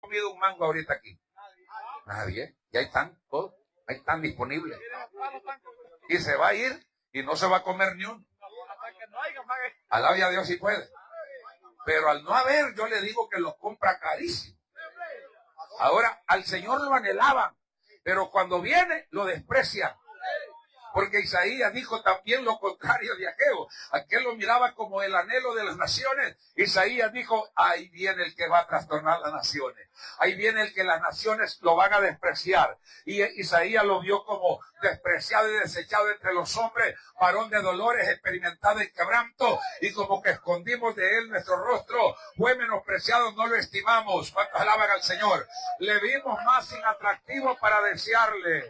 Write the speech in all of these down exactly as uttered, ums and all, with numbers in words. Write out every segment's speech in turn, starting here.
comido un mango ahorita aquí? Nadie. Y ahí están todos. Ahí están disponibles. Y se va a ir y no se va a comer ni uno. Alabe a Dios si puede. Pero al no haber, yo le digo que los compra carísimo. Ahora, al Señor lo anhelaban, pero cuando viene, lo desprecian. Porque Isaías dijo también lo contrario de Ageo. Aquel lo miraba como el anhelo de las naciones. Isaías dijo, ahí viene el que va a trastornar las naciones. Ahí viene el que las naciones lo van a despreciar. Y Isaías lo vio como despreciado y desechado entre los hombres, varón de dolores, experimentado en quebranto, y como que escondimos de él nuestro rostro, fue menospreciado, no lo estimamos. ¿Cuántos alaban al Señor? Le vimos más inatractivo para desearle.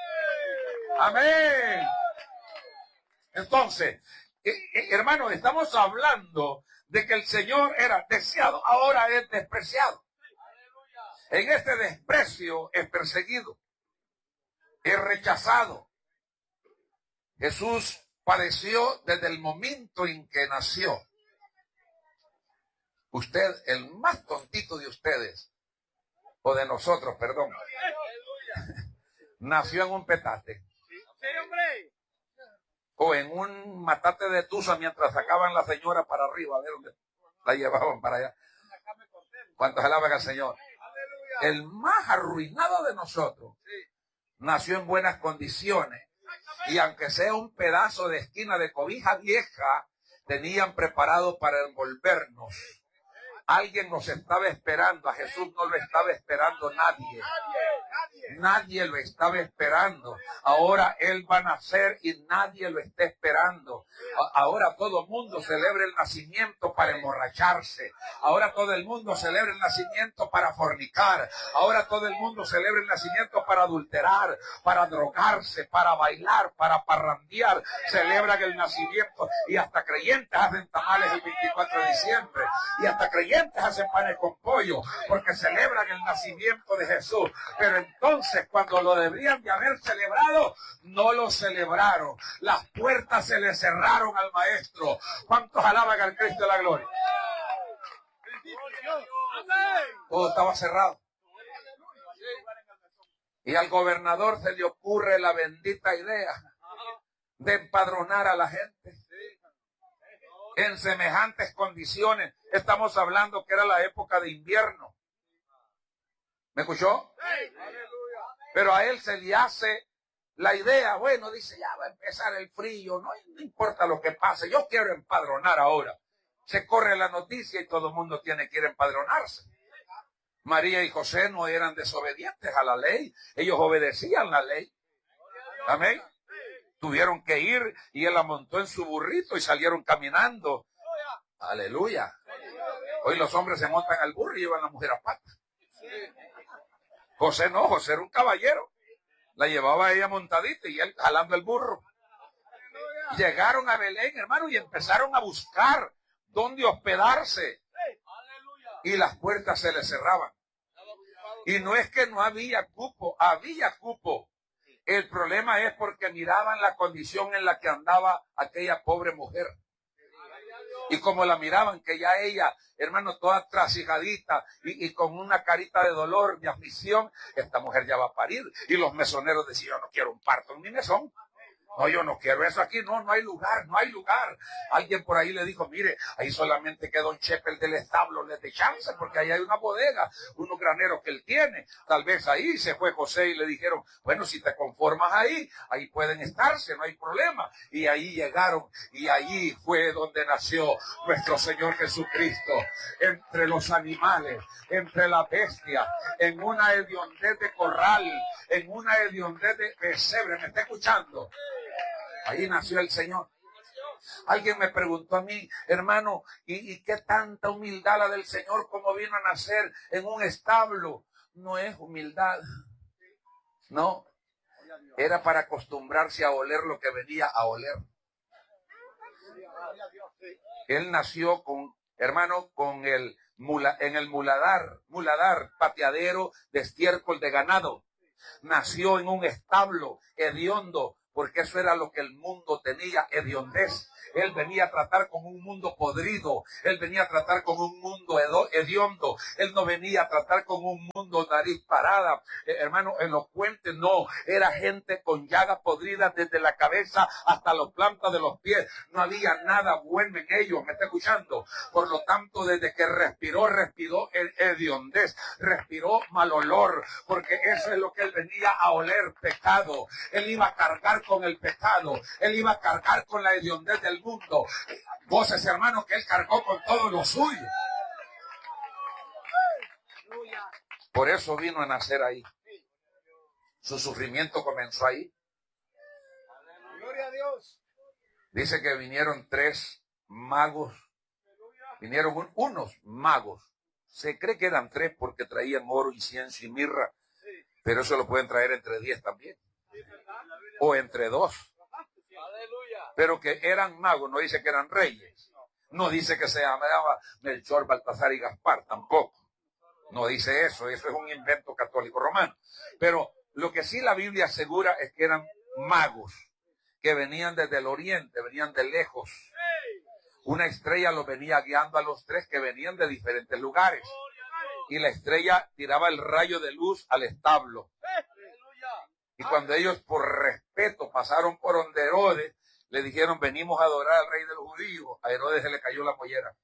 Amén. Entonces, eh, eh, hermanos, estamos hablando de que el Señor era deseado, ahora es despreciado. En este desprecio es perseguido, es rechazado. Jesús padeció desde el momento en que nació. Usted, el más tontito de ustedes, o de nosotros, perdón, nació en un petate. O en un matate de tusa mientras sacaban la señora para arriba, a ver dónde la llevaban para allá. ¿Cuántos alaban al Señor? El más arruinado de nosotros nació en buenas condiciones. Y aunque sea un pedazo de esquina de cobija vieja, tenían preparado para envolvernos. Alguien nos estaba esperando. A Jesús no lo estaba esperando nadie. Nadie lo estaba esperando. Ahora Él va a nacer y nadie lo está esperando. Ahora todo el mundo celebra el nacimiento para emborracharse. Ahora todo el mundo celebra el nacimiento para fornicar. Ahora todo el mundo celebra el nacimiento para adulterar, para drogarse, para bailar, para parrandear. Celebran el nacimiento y hasta creyentes hacen tamales el veinticuatro de diciembre. Y hasta creyentes hacen panes con pollo porque celebran el nacimiento de Jesús. Pero entonces, cuando lo deberían de haber celebrado, no lo celebraron. Las puertas se le cerraron al maestro. ¿Cuántos alaban al Cristo de la gloria? Todo estaba cerrado. Y al gobernador se le ocurre la bendita idea de empadronar a la gente en semejantes condiciones. Estamos hablando que era la época de invierno. ¿Me escuchó? Pero a él se le hace la idea, bueno, dice, ya va a empezar el frío, no, no importa lo que pase, yo quiero empadronar ahora. Se corre la noticia y todo el mundo tiene que ir a empadronarse. María y José no eran desobedientes a la ley, ellos obedecían la ley. Amén. Tuvieron que ir y él la montó en su burrito y salieron caminando. Aleluya. Hoy los hombres se montan al burro y llevan a la mujer a pata. José no, José era un caballero. La llevaba ella montadita y él jalando el burro. Llegaron a Belén, hermano, y empezaron a buscar dónde hospedarse. Y las puertas se les cerraban. Y no es que no había cupo, había cupo. El problema es porque miraban la condición en la que andaba aquella pobre mujer. Y como la miraban, que ya ella, hermano, toda trasijadita y, y con una carita de dolor, de aflicción, esta mujer ya va a parir. Y los mesoneros decían, yo no quiero un parto en mi mesón. No, yo no quiero eso aquí, no, no hay lugar, no hay lugar. Alguien por ahí le dijo, mire, ahí solamente queda un Chepe del establo, le dé chance, porque ahí hay una bodega, unos graneros que él tiene. Tal vez ahí se fue José y le dijeron, bueno, si te conformas ahí, ahí pueden estarse, no hay problema. Y ahí llegaron, y ahí fue donde nació nuestro Señor Jesucristo, entre los animales, entre la bestia, en una hediondez de corral, en una hediondez de pesebre. ¿Me está escuchando? Ahí nació el Señor. Alguien me preguntó a mí, hermano, ¿y, y qué tanta humildad la del Señor como vino a nacer en un establo? No es humildad, no. Era para acostumbrarse a oler lo que venía a oler. Él nació con, hermano, con el mula, en el muladar, muladar, pateadero de estiércol de ganado. Nació en un establo hediondo, porque eso era lo que el mundo tenía, hediondez. Él venía a tratar con un mundo podrido. Él venía a tratar con un mundo hediondo. Él no venía a tratar con un mundo nariz parada, eh, hermano, elocuente. No, era gente con llagas podridas desde la cabeza hasta las plantas de los pies. No había nada bueno en ellos, ¿me está escuchando? Por lo tanto, desde que respiró, respiró hediondez, respiró mal olor, porque eso es lo que él venía a oler, pecado. Él iba a cargar con el pecado. Él iba a cargar con la hediondez del mundo. Voces, hermanos, que él cargó con todo lo suyo. Por eso vino a nacer ahí. Su sufrimiento comenzó ahí. Gloria a Dios. Dice que vinieron tres magos. Vinieron un, unos magos. Se cree que eran tres porque traían oro, incienso y mirra. Pero eso lo pueden traer entre diez también. O entre dos. Pero que eran magos, no dice que eran reyes. No dice que se llamaba Melchor, Baltasar y Gaspar, tampoco. No dice eso, eso es un invento católico romano. Pero lo que sí la Biblia asegura es que eran magos, que venían desde el oriente, venían de lejos. Una estrella los venía guiando a los tres que venían de diferentes lugares. Y la estrella tiraba el rayo de luz al establo. Y cuando ellos por respeto pasaron por donde Herodes, le dijeron, venimos a adorar al rey de los judíos. A Herodes se le cayó la mollera.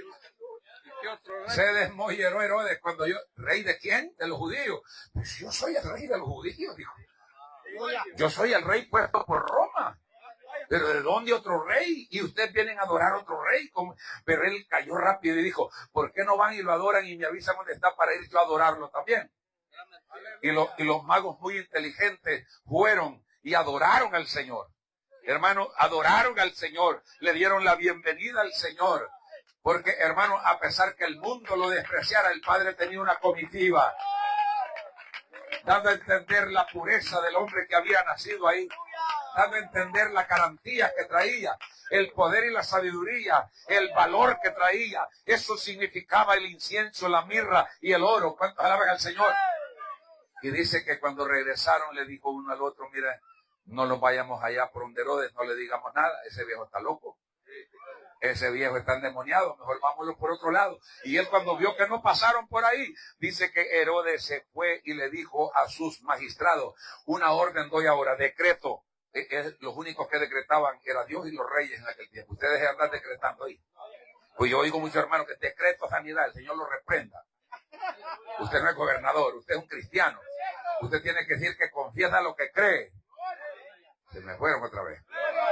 Se desmollero Herodes cuando yo, ¿rey de quién? De los judíos. Pues yo soy el rey de los judíos, dijo. Yo soy el rey puesto por Roma. Pero ¿de dónde otro rey? Y ustedes vienen a adorar a otro rey. Pero él cayó rápido y dijo, ¿por qué no van y lo adoran y me avisan dónde está para ir yo a adorarlo también? Y, lo, y los magos muy inteligentes fueron y adoraron al Señor. Hermano, adoraron al Señor, le dieron la bienvenida al Señor. Porque, hermano, a pesar que el mundo lo despreciara, el Padre tenía una comitiva, dando a entender la pureza del hombre que había nacido ahí, dando a entender la garantía que traía, el poder y la sabiduría, el valor que traía. Eso significaba el incienso, la mirra y el oro. ¿Cuántos alaban al Señor? Y dice que cuando regresaron le dijo uno al otro, mira, no nos vayamos allá por donde Herodes, no le digamos nada, ese viejo está loco. Ese viejo está endemoniado, mejor vámonos por otro lado. Y él cuando vio que no pasaron por ahí, dice que Herodes se fue y le dijo a sus magistrados, una orden doy ahora, decreto. Eh, eh, los únicos que decretaban era Dios y los reyes en aquel tiempo. Ustedes andan decretando ahí. Pues yo oigo muchos hermanos que decreto sanidad, el Señor lo reprenda. Usted no es gobernador, usted es un cristiano. Usted tiene que decir que confiesa lo que cree. Se me fueron otra vez.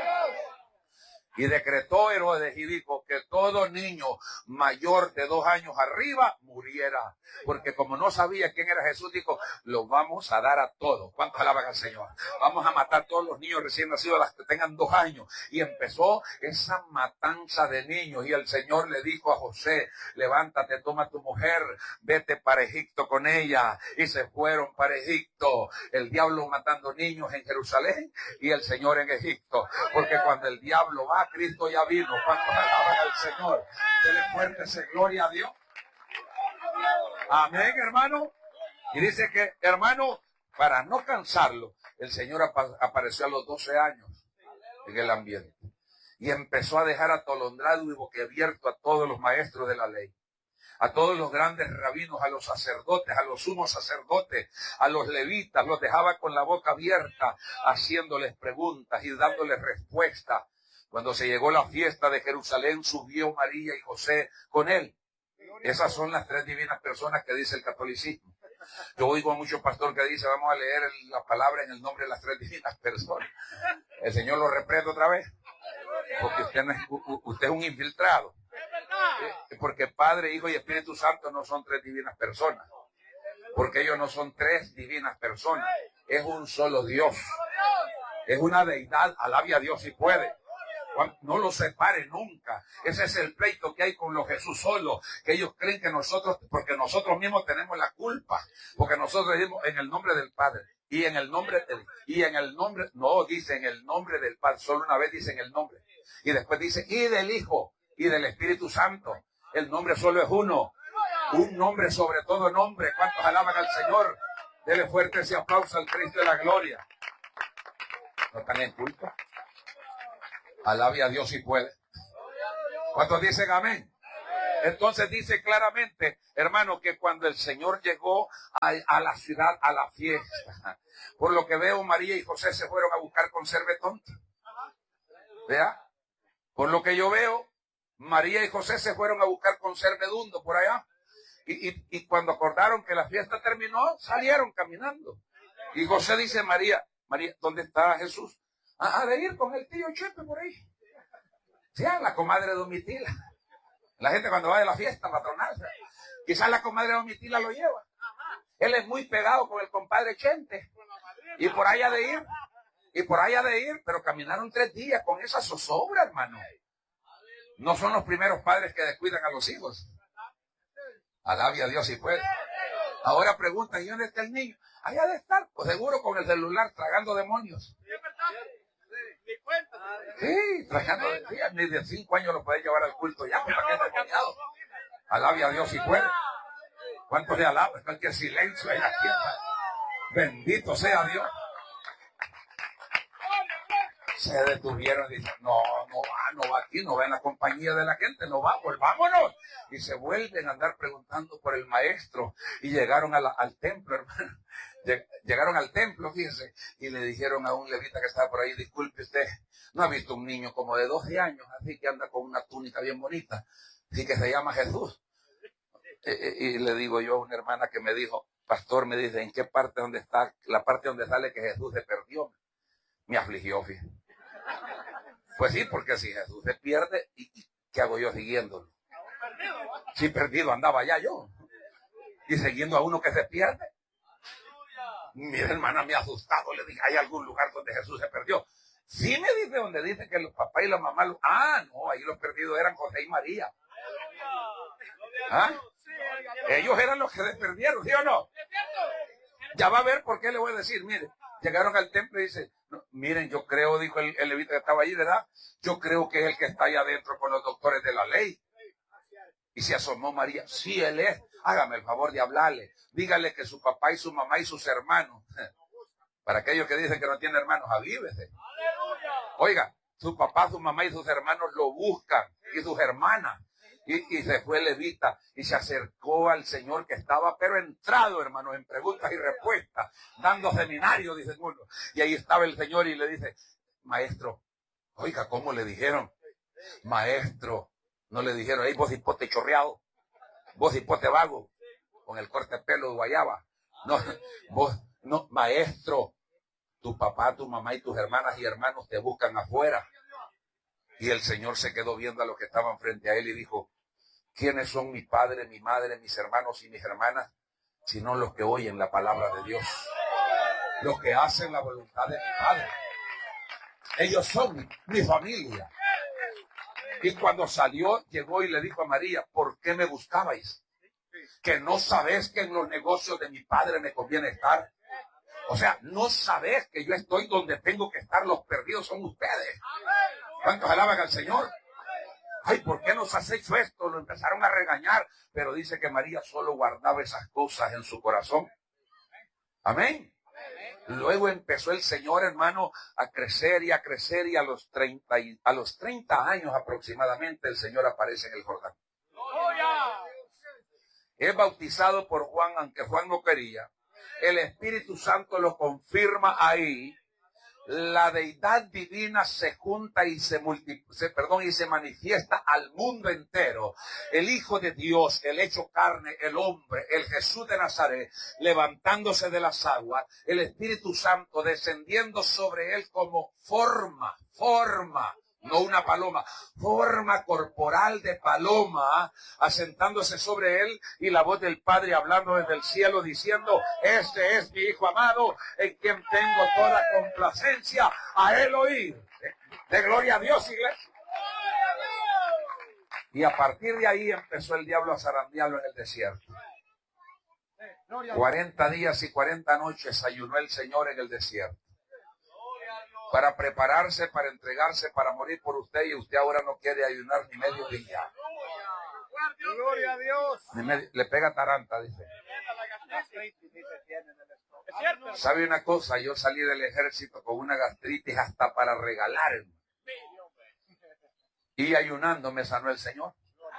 Y decretó Herodes y dijo que todo niño mayor de dos años arriba muriera. Porque como no sabía quién era Jesús, dijo, los vamos a dar a todos. ¿Cuántos alaban al Señor? Vamos a matar a todos los niños recién nacidos, las que tengan dos años. Y empezó esa matanza de niños. Y el Señor le dijo a José, levántate, toma tu mujer, vete para Egipto con ella. Y se fueron para Egipto. El diablo matando niños en Jerusalén y el Señor en Egipto. Porque cuando el diablo va, Cristo ya vino. ¿Cuántos alaban al Señor? Dele fuerte ese gloria a Dios. Amén, hermano. Y dice que, hermano, para no cansarlo, el Señor ap- apareció a los doce años en el ambiente. Y empezó a dejar atolondrado y boquiabierto a todos los maestros de la ley, a todos los grandes rabinos, a los sacerdotes, a los sumos sacerdotes, a los levitas. Los dejaba con la boca abierta, haciéndoles preguntas y dándoles respuestas. Cuando se llegó la fiesta de Jerusalén, subió María y José con él. Esas son las tres divinas personas que dice el catolicismo. Yo oigo a muchos pastores que dicen, vamos a leer la palabra en el nombre de las tres divinas personas. El Señor lo reprende otra vez. Porque usted, no es, usted es un infiltrado. Porque Padre, Hijo y Espíritu Santo no son tres divinas personas. Porque ellos no son tres divinas personas. Es un solo Dios. Es una deidad. Alabe a Dios si puede. No lo separe nunca. Ese es el pleito que hay con los Jesús solos, que ellos creen que nosotros, porque nosotros mismos tenemos la culpa, porque nosotros decimos en el nombre del Padre y en el nombre del, y en el nombre, no dice en el nombre del Padre, solo una vez dice en el nombre, y después dice y del Hijo y del Espíritu Santo. El nombre solo es uno, un nombre sobre todo nombre. ¿Cuántos alaban al Señor? Dele fuerte ese aplauso al Cristo de la gloria. No están en culto. Alabe a Dios si puede. ¿Cuántos dicen amén? Entonces dice claramente, hermano, que cuando el Señor llegó a, a la ciudad, a la fiesta, por lo que veo, María y José se fueron a buscar conserve tonta. ¿Vea? Por lo que yo veo, María y José se fueron a buscar conserve dundo por allá. Y, y, y cuando acordaron que la fiesta terminó, salieron caminando. Y José dice, María, María, ¿dónde está Jesús? Ah, de ir con el tío Chepe por ahí. Sí, la comadre de Domitila. La gente cuando va de la fiesta patronal, quizás la comadre de Domitila lo lleva. Él es muy pegado con el compadre Chente. Y por allá de ir, y por allá de ir, pero caminaron tres días con esa zozobra, hermano. No son los primeros padres que descuidan a los hijos. Alabe a Dios si puede. Ahora preguntan, ¿y dónde está el niño? Allá de estar, pues seguro con el celular tragando demonios. Sí, tragando demonios. Ni de cinco años lo puede llevar al culto ya, ¿para qué demoniado? Alabe a Dios si puede. ¿Cuántos le alaban? Cualquier silencio en la tierra. Bendito sea Dios. Se detuvieron y dicen, no, no va, no va aquí, no va en la compañía de la gente, no va, pues vámonos. Y se vuelven a andar preguntando por el maestro. Y llegaron a la, al templo, hermano. Llegaron al templo, fíjense, y le dijeron a un levita que estaba por ahí, disculpe usted, ¿no ha visto un niño como de doce años, así que anda con una túnica bien bonita, así que se llama Jesús? Y, y, y le digo yo a una hermana que me dijo, pastor, me dice, ¿en qué parte donde está, la parte donde sale que Jesús se perdió? Me afligió, fíjense. Pues sí, porque si Jesús se pierde, ¿y qué hago yo siguiéndolo? Si perdido andaba ya yo. Y siguiendo a uno que se pierde. Mira, hermana, me ha asustado. Le dije, ¿hay algún lugar donde Jesús se perdió? Sí, me dice, donde dice que los papás y la mamá... Lo... Ah, no, ahí los perdidos eran José y María. ¿Ah? Ellos eran los que se perdieron, ¿sí o no? Ya va a ver por qué le voy a decir, mire. Llegaron al templo y dice, no, miren, yo creo, dijo el, el levita que estaba allí, ¿verdad? Yo creo que es el que está allá adentro con los doctores de la ley. Y se asomó María, sí, él es. Hágame el favor de hablarle. Dígale que su papá y su mamá y sus hermanos. Para aquellos que dicen que no tienen hermanos, avívese. Oiga, su papá, su mamá y sus hermanos lo buscan. Y sus hermanas. Y, y se fue el levita y se acercó al Señor que estaba, pero entrado, hermano, en preguntas y respuestas, dando seminario, dicen uno. Y ahí estaba el Señor y le dice, maestro, oiga, ¿cómo le dijeron? Maestro, no le dijeron, hey, vos hipote chorreado, vos hipote vago, con el corte de pelo de guayaba. No, vos, no, maestro, tu papá, tu mamá y tus hermanas y hermanos te buscan afuera. Y el Señor se quedó viendo a los que estaban frente a él y dijo, ¿quiénes son mi padre, mi madre, mis hermanos y mis hermanas? Sino los que oyen la palabra de Dios. Los que hacen la voluntad de mi Padre. Ellos son mi, mi familia. Y cuando salió, llegó y le dijo a María, ¿por qué me buscabais? ¿Que no sabés que en los negocios de mi Padre me conviene estar? O sea, no sabés que yo estoy donde tengo que estar, los perdidos son ustedes. ¿Cuántos alaban al Señor? Ay, ¿por qué nos has hecho esto? Lo empezaron a regañar, pero dice que María solo guardaba esas cosas en su corazón. Amén. Luego empezó el Señor, hermano, a crecer y a crecer y a los treinta, y, a los treinta años aproximadamente el Señor aparece en el Jordán. Es bautizado por Juan, aunque Juan no quería. El Espíritu Santo lo confirma ahí. La deidad divina se junta y se, multi, se, perdón, y se manifiesta al mundo entero. El Hijo de Dios, el hecho carne, el hombre, el Jesús de Nazaret, levantándose de las aguas, el Espíritu Santo descendiendo sobre él como forma, forma, no una paloma, forma corporal de paloma, asentándose sobre él, y la voz del Padre hablando desde el cielo diciendo, este es mi Hijo amado, en quien tengo toda complacencia, a él oír. De gloria a Dios, iglesia. Y a partir de ahí empezó el diablo a zarandearlo en el desierto. cuarenta días y cuarenta noches ayunó el Señor en el desierto. Para prepararse, para entregarse, para morir por usted, y usted ahora no quiere ayunar ni medio día. Gloria a Dios. Ni medio, le pega taranta, dice. ¿Sabe una cosa? Yo salí del ejército con una gastritis hasta para regalar. Y ayunando me sanó el Señor.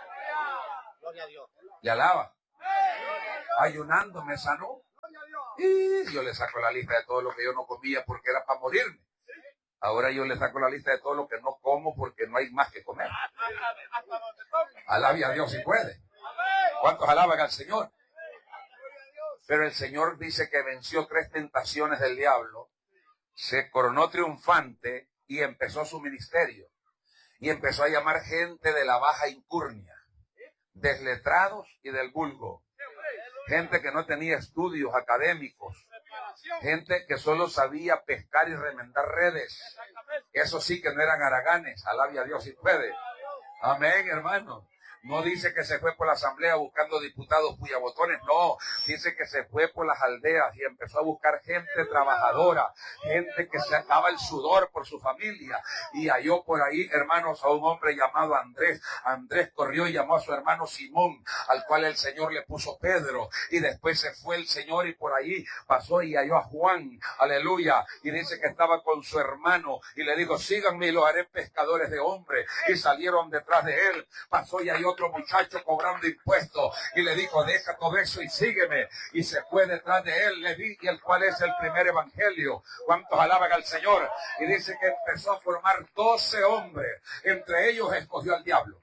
Le alaba. Ayunando me sanó. Y yo le saco la lista de todo lo que yo no comía porque era para morirme. Ahora yo le saco la lista de todo lo que no como porque no hay más que comer. Alabe a Dios si puede. ¿Cuántos alaban al Señor? Pero el Señor dice que venció tres tentaciones del diablo, se coronó triunfante y empezó su ministerio. Y empezó a llamar gente de la baja incurnia, desletrados y del vulgo. Gente que no tenía estudios académicos. Gente que solo sabía pescar y remendar redes. Eso sí que no eran haraganes. Alabe a Dios si puede. Amén, hermano. No dice que se fue por la asamblea buscando diputados puyabotones, no. Dice que se fue por las aldeas y empezó a buscar gente trabajadora, gente que se acaba el sudor por su familia. Y halló por ahí, hermanos, a un hombre llamado Andrés. Andrés corrió y llamó a su hermano Simón, al cual el Señor le puso Pedro. Y después se fue el Señor y por ahí pasó y halló a Juan, aleluya. Y dice que estaba con su hermano y le dijo, síganme y los haré pescadores de hombres. Y salieron detrás de él. Pasó y halló otro muchacho cobrando impuestos y le dijo, deja todo eso y sígueme. Y se fue detrás de él, le di, y el cual es el primer evangelio. ¿Cuántos alaban al Señor? Y dice que empezó a formar doce hombres. Entre ellos escogió al diablo.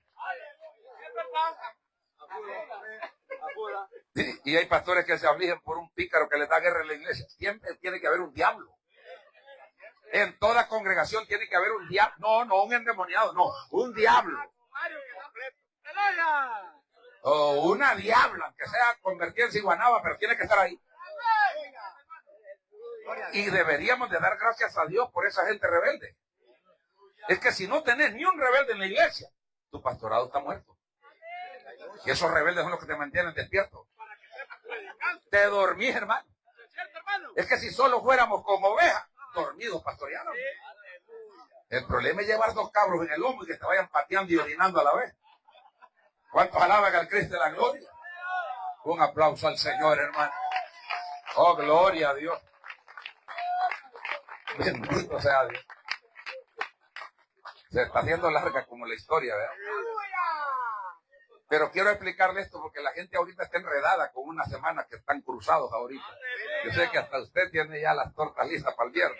Y, y hay pastores que se afligen por un pícaro que le da guerra en la iglesia. Siempre tiene que haber un diablo. En toda congregación tiene que haber un diablo. No, no un endemoniado, no, un diablo. O una diabla, que sea convertida en ciguanaba, pero tiene que estar ahí. Y deberíamos de dar gracias a Dios por esa gente rebelde. Es que si no tenés ni un rebelde en la iglesia, tu pastorado está muerto. Y esos rebeldes son los que te mantienen despierto. Te dormís, hermano. Es que si solo fuéramos como ovejas, dormidos pastoreados. El problema es llevar dos cabros en el hombro y que te vayan pateando y orinando a la vez. ¿Cuántos alaban al Cristo de la gloria? Un aplauso al Señor, hermano. Oh, gloria a Dios. Bendito sea Dios. Se está haciendo larga como la historia, ¿verdad? Pero quiero explicarle esto porque la gente ahorita está enredada con unas semanas que están cruzados ahorita. Yo sé que hasta usted tiene ya las tortas listas para el viernes.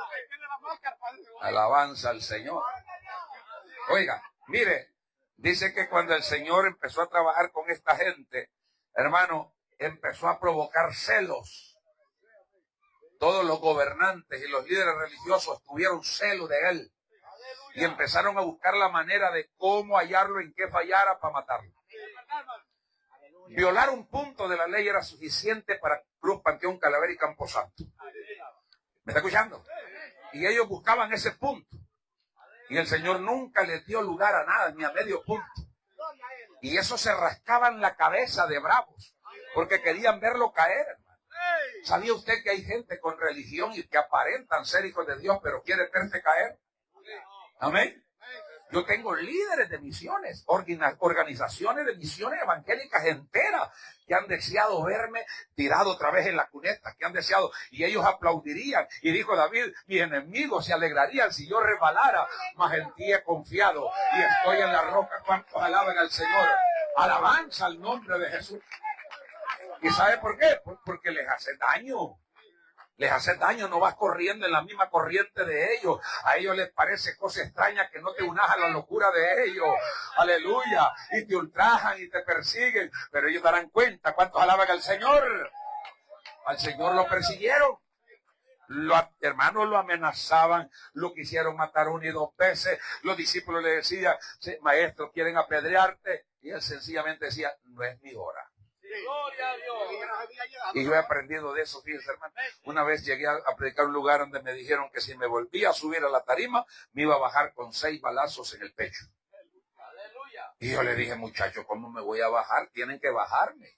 Alabanza al Señor. Oiga, mire, dice que cuando el Señor empezó a trabajar con esta gente, hermano, empezó a provocar celos. Todos los gobernantes y los líderes religiosos tuvieron celo de él. Y empezaron a buscar la manera de cómo hallarlo, en qué fallara para matarlo. Violar un punto de la ley era suficiente para Cruz, Panteón, Calavera y Camposanto. ¿Me está escuchando? Y ellos buscaban ese punto. Y el Señor nunca les dio lugar a nada, ni a medio punto. Y eso se rascaban la cabeza de bravos, porque querían verlo caer, hermano. ¿Sabía usted que hay gente con religión y que aparentan ser hijos de Dios, pero quiere verse caer? Amén. Yo tengo líderes de misiones, organizaciones de misiones evangélicas enteras que han deseado verme tirado otra vez en la cuneta, que han deseado, y ellos aplaudirían. Y dijo David, mis enemigos se alegrarían si yo resbalara, mas en ti he confiado y estoy en la roca. ¿Cuántos alaban al Señor? Alabanza al nombre de Jesús. ¿Y sabe por qué? Porque les hace daño. Les hace daño, no vas corriendo en la misma corriente de ellos. A ellos les parece cosa extraña que no te unas a la locura de ellos. Aleluya. Y te ultrajan y te persiguen. Pero ellos darán cuenta. ¿Cuántos alaban al Señor? Al Señor lo persiguieron. Los hermanos lo amenazaban, lo quisieron matar una y dos veces. Los discípulos le decían, maestro, quieren apedrearte. Y él sencillamente decía, no es mi hora. Gloria a Dios. Y yo he aprendido de eso, fíjense, hermano. Una vez llegué a, a predicar un lugar donde me dijeron que si me volvía a subir a la tarima, me iba a bajar con seis balazos en el pecho. Aleluya. Y yo le dije, muchacho, ¿cómo me voy a bajar? Tienen que bajarme.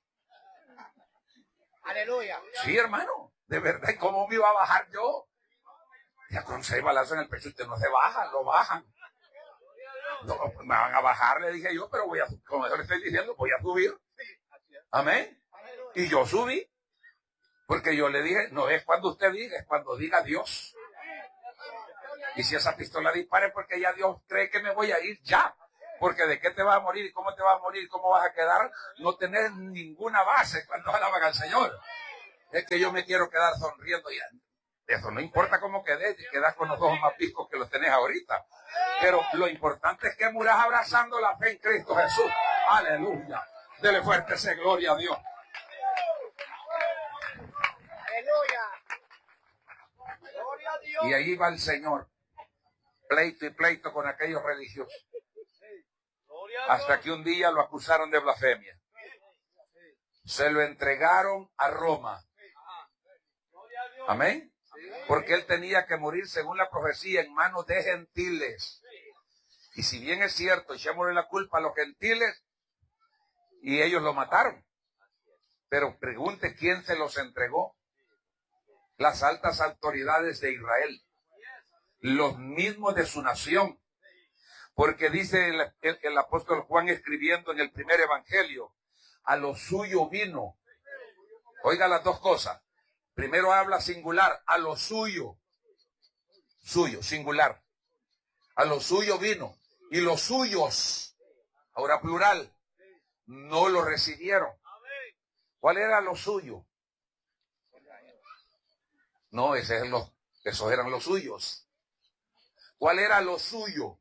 Aleluya. Sí, hermano, de verdad, ¿cómo me iba a bajar yo? Ya con seis balazos en el pecho usted no se baja, lo bajan. No, me van a bajar, le dije yo, pero voy a, como yo le estoy diciendo, voy a subir. Amén. Y yo subí. Porque yo le dije, no es cuando usted diga, es cuando diga Dios. Y si esa pistola dispare, porque ya Dios cree que me voy a ir ya. Porque de qué te vas a morir y cómo te vas a morir y cómo vas a quedar, no tenés ninguna base cuando alaban al Señor. Es que yo me quiero quedar sonriendo y eso no importa cómo quedes, quedas con los ojos más picos que los tenés ahorita. Pero lo importante es que muras abrazando la fe en Cristo Jesús. Aleluya. Dele fuerte ese gloria a Dios. Aleluya. Gloria a Dios. Y ahí va el Señor, pleito y pleito con aquellos religiosos. Hasta que un día lo acusaron de blasfemia. Se lo entregaron a Roma. Amén. Porque él tenía que morir según la profecía en manos de gentiles. Y si bien es cierto, echémosle la culpa a los gentiles y ellos lo mataron. Pero pregunte quién se los entregó. Las altas autoridades de Israel. Los mismos de su nación. Porque dice el, el, el apóstol Juan escribiendo en el primer evangelio, a lo suyo vino. Oiga las dos cosas. Primero habla singular, a lo suyo. Suyo, singular. A lo suyo vino. Y los suyos, ahora plural, no lo recibieron. ¿Cuál era lo suyo? No, ese es los, esos eran los suyos. ¿Cuál era lo suyo?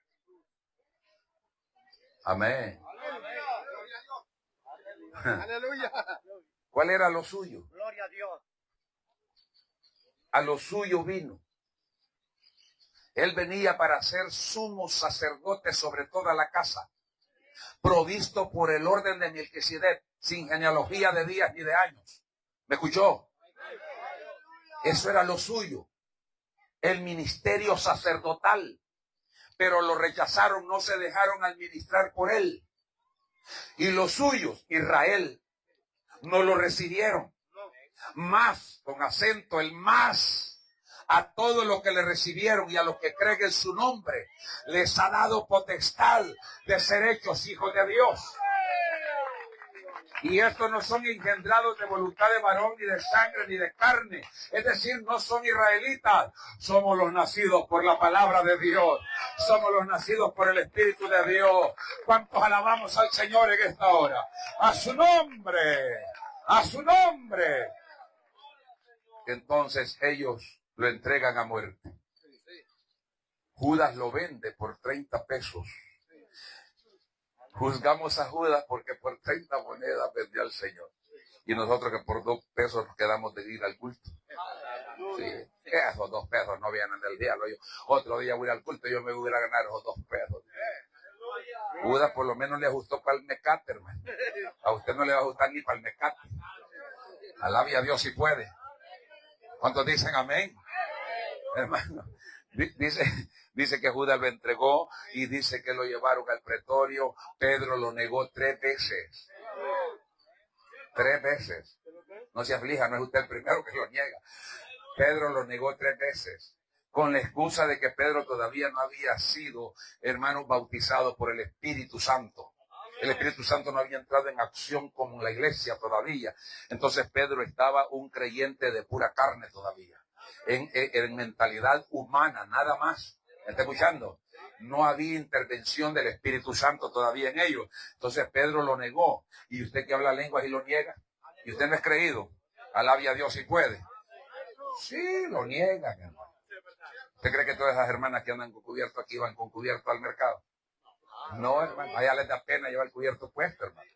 Amén. Aleluya. ¿Cuál era lo suyo? Gloria a Dios. A lo suyo vino. Él venía para ser sumo sacerdote sobre toda la casa, provisto por el orden de Melquisedec, sin genealogía de días ni de años. ¿Me escuchó? Eso era lo suyo. El ministerio sacerdotal. Pero lo rechazaron, no se dejaron administrar por él. Y los suyos, Israel, no lo recibieron. Más, con acento, el más, a todos los que le recibieron y a los que creen en su nombre, les ha dado potestad de ser hechos hijos de Dios. Y estos no son engendrados de voluntad de varón, ni de sangre, ni de carne. Es decir, no son israelitas. Somos los nacidos por la palabra de Dios. Somos los nacidos por el Espíritu de Dios. ¿Cuántos alabamos al Señor en esta hora? A su nombre. A su nombre. Entonces ellos lo entregan a muerte. Judas lo vende por treinta pesos. Juzgamos a Judas porque por treinta monedas vendió al Señor. Y nosotros que por dos pesos nos quedamos de ir al culto. Sí, esos dos pesos no vienen del diablo. Yo, otro día voy al culto y yo me voy a ganar esos dos pesos. Judas por lo menos le ajustó para el mecate, hermano. A usted no le va a ajustar ni para el mecate. Alabe a Dios si puede. ¿Cuántos dicen amén? Hermano, dice, dice que Judas lo entregó y dice que lo llevaron al pretorio. Pedro lo negó tres veces. Tres veces. No se aflija, no es usted el primero que lo niega. Pedro lo negó tres veces. Con la excusa de que Pedro todavía no había sido, hermano, bautizado por el Espíritu Santo. El Espíritu Santo no había entrado en acción como en la iglesia todavía. Entonces Pedro estaba un creyente de pura carne todavía. En, en, en mentalidad humana, nada más. ¿Me está escuchando? No había intervención del Espíritu Santo todavía en ellos. Entonces Pedro lo negó. ¿Y usted que habla lenguas y lo niega? ¿Y usted no es creído? Alabe a Dios si puede. Sí, lo niegan, hermano. ¿Usted cree que todas esas hermanas que andan con cubierto aquí van con cubierto al mercado? No, hermano, allá les da pena llevar el cubierto puesto, hermano.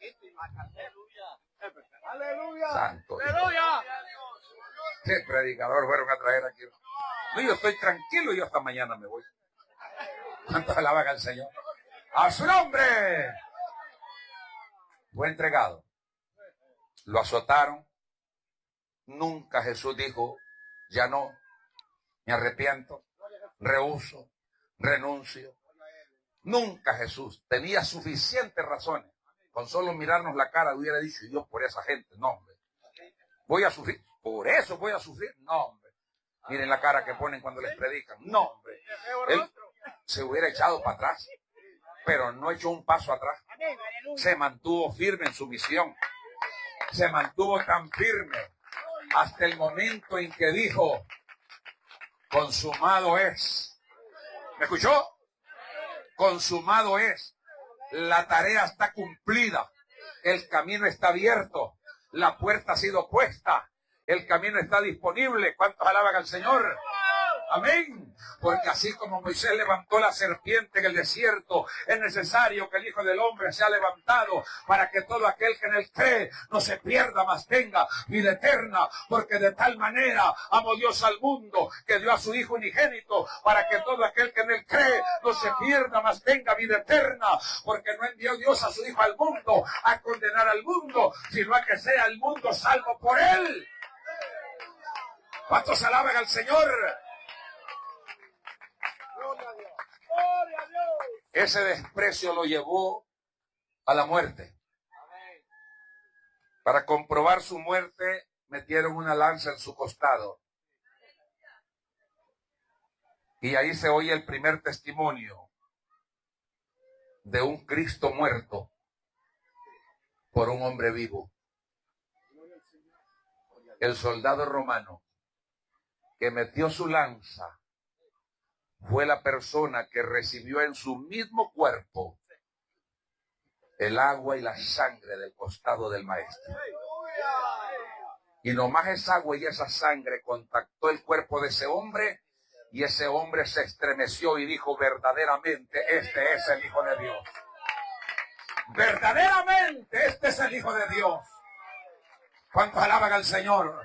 Aleluya. Santo Dios. Aleluya. ¿Qué predicador fueron a traer aquí? No, yo estoy tranquilo y yo hasta mañana me voy. ¿Cuántos alaban al Señor? ¡A su nombre! Fue entregado. Lo azotaron. Nunca Jesús dijo, ya no, me arrepiento, rehúso, renuncio. Nunca Jesús tenía suficientes razones. Con solo mirarnos la cara hubiera dicho, Dios por esa gente, no hombre. Voy a sufrir, por eso voy a sufrir, no hombre. Miren la cara que ponen cuando les predican, no hombre. Él se hubiera echado para atrás, pero no echó un paso atrás. Se mantuvo firme en su misión. Se mantuvo tan firme hasta el momento en que dijo, consumado es. ¿Me escuchó? Consumado es. La tarea está cumplida. El camino está abierto. La puerta ha sido puesta. El camino está disponible. ¿Cuántos alaban al Señor? Amén. Porque así como Moisés levantó la serpiente en el desierto, es necesario que el Hijo del Hombre sea levantado para que todo aquel que en él cree no se pierda, mas tenga vida eterna. Porque de tal manera amó Dios al mundo que dio a su Hijo unigénito para que todo aquel que en él cree no se pierda, mas tenga vida eterna. Porque no envió Dios a su Hijo al mundo a condenar al mundo, sino a que sea el mundo salvo por él. ¿Cuántos alaban al Señor? Ese desprecio lo llevó a la muerte. Para comprobar su muerte, metieron una lanza en su costado. Y ahí se oye el primer testimonio de un Cristo muerto por un hombre vivo. El soldado romano que metió su lanza fue la persona que recibió en su mismo cuerpo el agua y la sangre del costado del Maestro. Y nomás esa agua y esa sangre contactó el cuerpo de ese hombre, y ese hombre se estremeció y dijo, verdaderamente este es el Hijo de Dios. Verdaderamente este es el Hijo de Dios. ¿Cuántos alaban al Señor?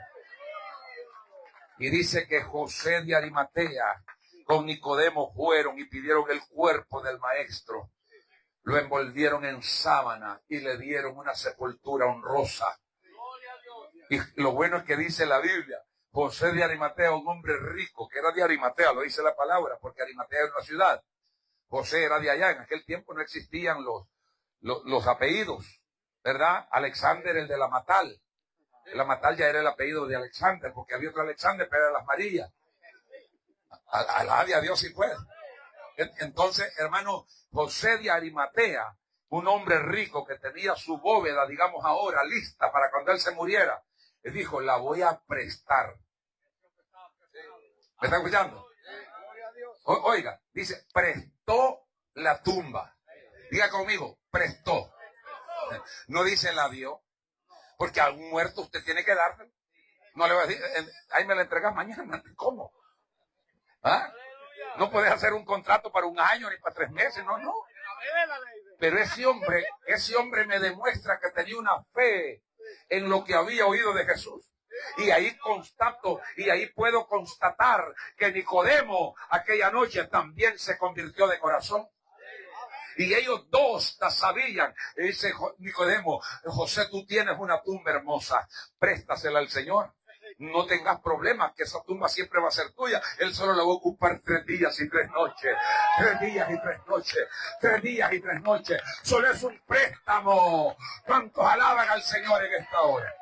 Y dice que José de Arimatea con Nicodemo fueron y pidieron el cuerpo del Maestro. Lo envolvieron en sábana y le dieron una sepultura honrosa. Y lo bueno es que dice la Biblia, José de Arimatea, un hombre rico, que era de Arimatea, lo dice la palabra, porque Arimatea es una ciudad. José era de allá, en aquel tiempo no existían los, los, los apellidos, ¿verdad? Alexander, el de la Matal. La Matal ya era el apellido de Alexander, porque había otro Alexander, pero era las Marías. Alabe a Dios si puede. Entonces, hermano, José de Arimatea, un hombre rico que tenía su bóveda, digamos ahora, lista para cuando él se muriera, él dijo, la voy a prestar. ¿Me está escuchando? O, oiga, dice, prestó la tumba. Diga conmigo, prestó. No dice la dio, porque a un muerto usted tiene que dárselo. No le va a decir, ahí me la entregas mañana. ¿Cómo? ¿Ah? No puedes hacer un contrato para un año ni para tres meses, no, no. Pero ese hombre, ese hombre me demuestra que tenía una fe en lo que había oído de Jesús. Y ahí constato, y ahí puedo constatar que Nicodemo aquella noche también se convirtió de corazón. Y ellos dos la sabían. Y dice Nicodemo, José, tú tienes una tumba hermosa, préstasela al Señor. No tengas problemas, que esa tumba siempre va a ser tuya. Él solo la va a ocupar tres días y tres noches. Tres días y tres noches. Tres días y tres noches. Solo es un préstamo. ¿Cuántos alaban al Señor en esta hora?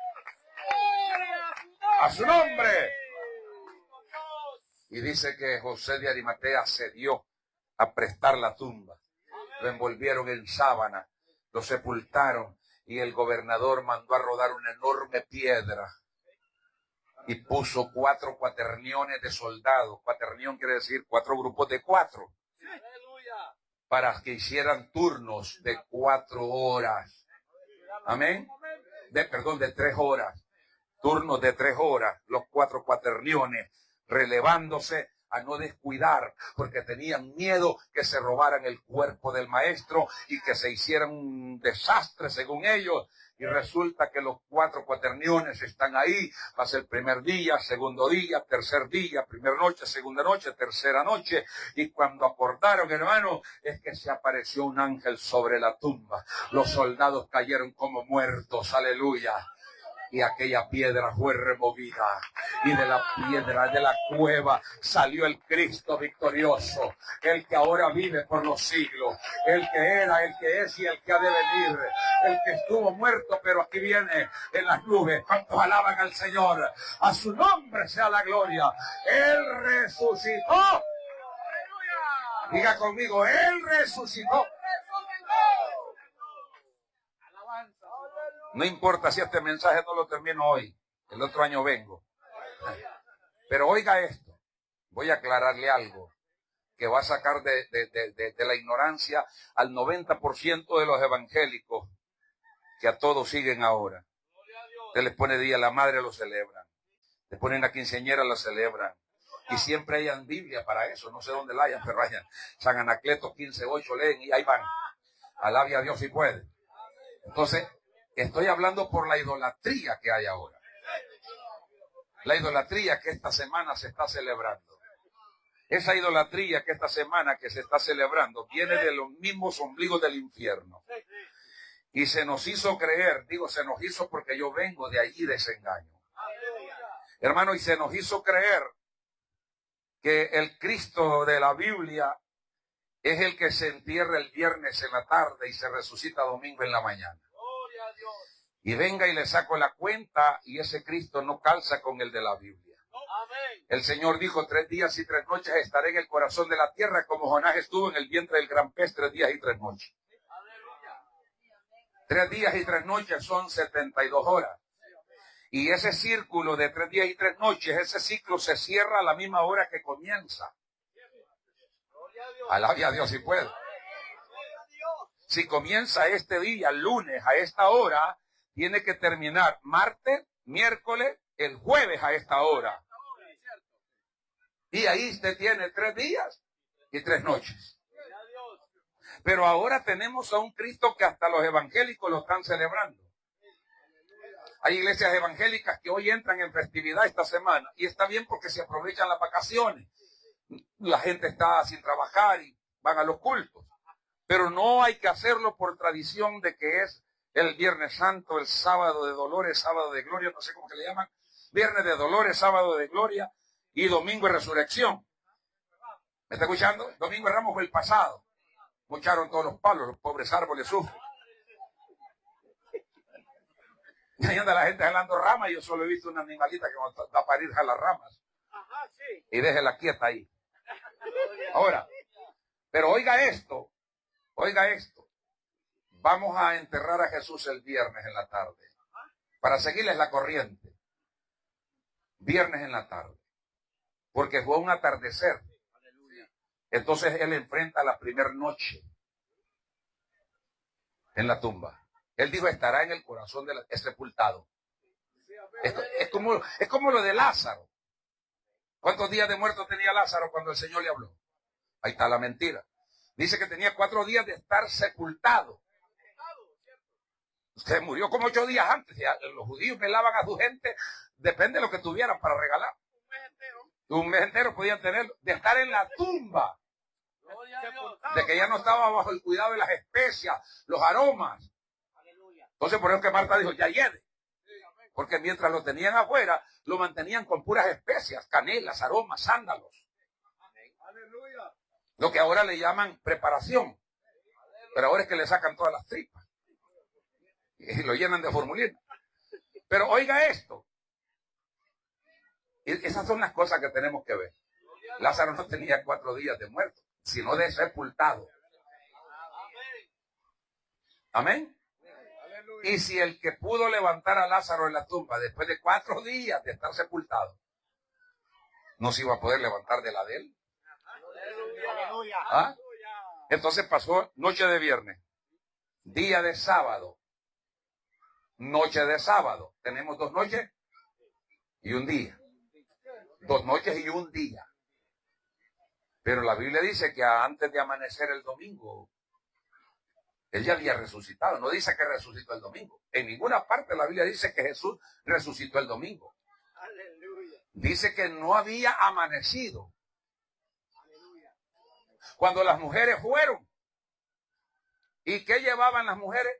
A su nombre. Y dice que José de Arimatea cedió a prestar la tumba. Lo envolvieron en sábana, lo sepultaron, y el gobernador mandó a rodar una enorme piedra y puso cuatro cuaterniones de soldados. Cuaternión quiere decir cuatro grupos de cuatro, para que hicieran turnos de cuatro horas. Amén. De, perdón, de tres horas. Turnos de tres horas, los cuatro cuaterniones, relevándose a no descuidar, porque tenían miedo que se robaran el cuerpo del Maestro y que se hicieran un desastre según ellos. Y resulta que los cuatro cuaterniones están ahí. Pasa el primer día, segundo día, tercer día, primera noche, segunda noche, tercera noche. Y cuando acordaron, hermano, es que se apareció un ángel sobre la tumba. Los soldados cayeron como muertos, aleluya. Y aquella piedra fue removida. Y de la piedra, de la cueva, salió el Cristo victorioso. El que ahora vive por los siglos. El que era, el que es y el que ha de venir. El que estuvo muerto, pero aquí viene en las nubes. ¿Cuántos alaban al Señor? A su nombre sea la gloria. Él resucitó. Diga conmigo, Él resucitó. No importa si este mensaje no lo termino hoy. El otro año vengo. Pero oiga esto, voy a aclararle algo que va a sacar de, de, de, de, de la ignorancia al noventa por ciento de los evangélicos que a todos siguen ahora. Usted les pone día, la madre lo celebran. Le ponen a quinceañera, la celebran. Y siempre hayan Biblia para eso. No sé dónde la hayan, pero hayan. San Anacleto quince ocho leen y ahí van. Alabe a Dios si puede. Entonces, estoy hablando por la idolatría que hay ahora. La idolatría que esta semana se está celebrando. Esa idolatría que esta semana que se está celebrando viene de los mismos ombligos del infierno. Y se nos hizo creer, digo, se nos hizo porque yo vengo de allí de ese engaño. Hermano, y se nos hizo creer que el Cristo de la Biblia es el que se entierra el viernes en la tarde y se resucita domingo en la mañana. Y venga y le saco la cuenta y ese Cristo no calza con el de la Biblia. El Señor dijo, tres días y tres noches estaré en el corazón de la tierra, como Jonás estuvo en el vientre del gran pez tres días y tres noches. Tres días y tres noches son setenta y dos horas. Y ese círculo de tres días y tres noches, ese ciclo se cierra a la misma hora que comienza. Alabe a Dios si puede. Si comienza este día, lunes, a esta hora, tiene que terminar martes, miércoles, el jueves a esta hora. Y ahí usted tiene tres días y tres noches. Pero ahora tenemos a un Cristo que hasta los evangélicos lo están celebrando. Hay iglesias evangélicas que hoy entran en festividad esta semana. Y está bien porque se aprovechan las vacaciones. La gente está sin trabajar y van a los cultos. Pero no hay que hacerlo por tradición de que es el Viernes Santo, el sábado de dolores, sábado de gloria, no sé cómo que le llaman. Viernes de dolores, sábado de gloria y domingo de resurrección. ¿Me está escuchando? Domingo de Ramos fue el pasado. Mocharon todos los palos, los pobres árboles sufren. Y ahí anda la gente jalando ramas y yo solo he visto una animalita que va a parir jalar ramas. Y déjela quieta ahí. Ahora, pero oiga esto, oiga esto. Vamos a enterrar a Jesús el viernes en la tarde. Para seguirles la corriente. Viernes en la tarde. Porque fue un atardecer. Entonces él enfrenta la primera noche en la tumba. Él dijo, estará en el corazón del sepultado. Esto, es, como, es como lo de Lázaro. ¿Cuántos días de muerto tenía Lázaro cuando el Señor le habló? Ahí está la mentira. Dice que tenía cuatro días de estar sepultado. Usted murió como ocho días antes. Los judíos velaban a su gente, depende de lo que tuvieran para regalar. Un mes entero. Un mes entero podían tenerlo. De estar en la tumba. De que ya no estaba bajo el cuidado de las especias, los aromas. Entonces por eso que Marta dijo, ya hiede. Porque mientras lo tenían afuera, lo mantenían con puras especias, canelas, aromas, sándalos. Lo que ahora le llaman preparación. Pero ahora es que le sacan todas las tripas. Y lo llenan de formulina. Pero oiga esto. Esas son las cosas que tenemos que ver. Lázaro no tenía cuatro días de muerto, sino de sepultado. Amén. Y si el que pudo levantar a Lázaro en la tumba después de cuatro días de estar sepultado, no se iba a poder levantar de la de él. ¿Ah? Entonces pasó noche de viernes, día de sábado, noche de sábado. Tenemos dos noches y un día. Dos noches y un día. Pero la Biblia dice que antes de amanecer el domingo, él ya había resucitado. No dice que resucitó el domingo. En ninguna parte de la Biblia dice que Jesús resucitó el domingo. Aleluya. Dice que no había amanecido. Aleluya. Cuando las mujeres fueron. ¿Y qué llevaban las mujeres?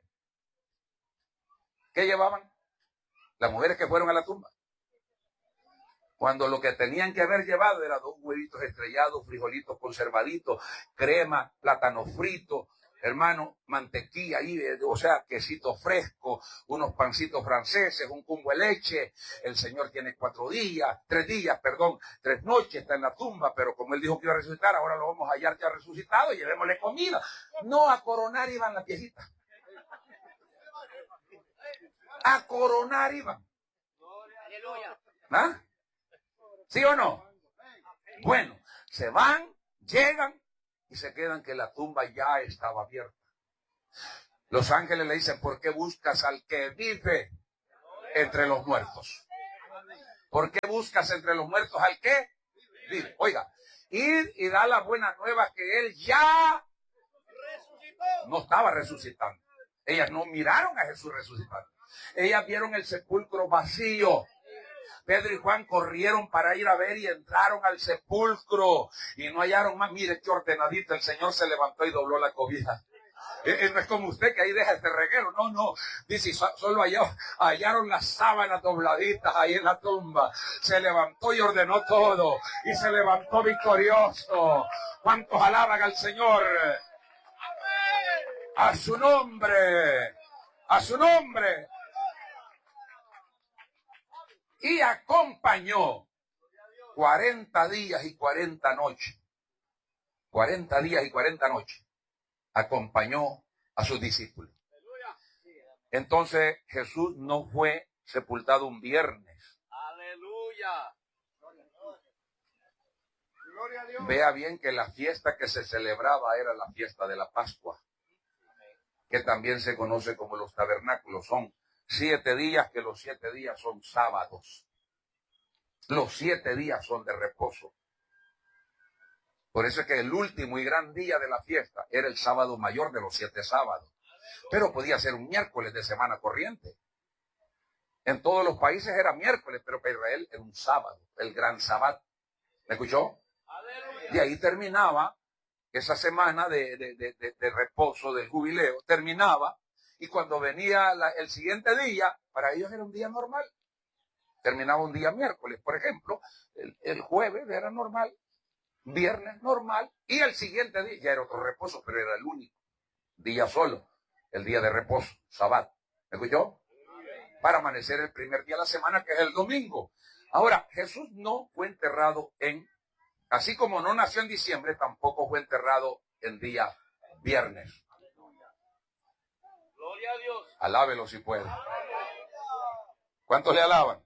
¿Qué llevaban? Las mujeres que fueron a la tumba. Cuando lo que tenían que haber llevado era dos huevitos estrellados, frijolitos conservaditos, crema, plátano frito, hermano, mantequilla ahí, o sea, quesito fresco, unos pancitos franceses, un cumbo de leche. El Señor tiene cuatro días, tres días, perdón, tres noches, está en la tumba, pero como Él dijo que iba a resucitar, ahora lo vamos a hallar ya resucitado y llevémosle comida. No, a coronar iban las viejitas. A coronar iban. ¿Ah? ¿Sí o no? Bueno, se van, llegan y se quedan que la tumba ya estaba abierta. Los ángeles le dicen, ¿por qué buscas al que vive entre los muertos? ¿Por qué buscas entre los muertos al que vive? Oiga, ir y da la buena nueva que él ya no estaba resucitando. Ellas no miraron a Jesús resucitando. Ellas vieron el sepulcro vacío. Pedro y Juan corrieron para ir a ver y entraron al sepulcro y no hallaron más. Mire qué ordenadito, el Señor se levantó y dobló la cobija. Eh, no es como usted que ahí deja este reguero, no, no. Dice, solo hallaron, hallaron las sábanas dobladitas ahí en la tumba. Se levantó y ordenó todo y se levantó victorioso. ¿Cuántos alaban al Señor? A su nombre, a su nombre. Y acompañó cuarenta días y cuarenta noches. cuarenta días y cuarenta noches. Acompañó a sus discípulos. Entonces Jesús no fue sepultado un viernes. Aleluya. Vea bien que la fiesta que se celebraba era la fiesta de la Pascua, que también se conoce como los tabernáculos. Son siete días, que los siete días son sábados. Los siete días son de reposo. Por eso es que el último y gran día de la fiesta era el sábado mayor de los siete sábados. Pero podía ser un miércoles de semana corriente. En todos los países era miércoles, pero para Israel era un sábado, el gran sábado. ¿Me escuchó? Y ahí terminaba esa semana de, de, de, de, de reposo del jubileo. Terminaba, y cuando venía la, el siguiente día, para ellos era un día normal. Terminaba un día miércoles, por ejemplo. El, el jueves era normal. Viernes normal, y el siguiente día ya era otro reposo, pero era el único día solo, el día de reposo, Sabbat. ¿Me escuchó? Para amanecer el primer día de la semana, que es el domingo. Ahora, Jesús no fue enterrado en, así como no nació en diciembre, tampoco fue enterrado en día viernes. Gloria a Dios. Alábelo si puede. ¿Cuántos le alaban?